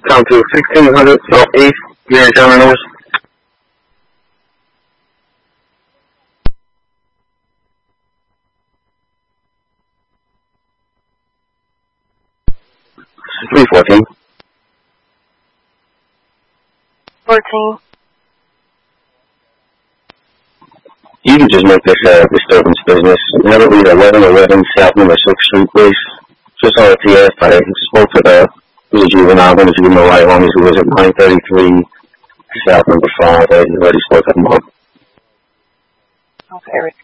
Down to 1600 South 8th, here in Sherman Oaks. Three 14. 14. You can just make this disturbance business. Now that we 1111 South number 6th Street, please. Just on a TS, I spoke to the juvenile, going to give him a ride home. He was at 933 South number 5. I already spoke to him. Okay,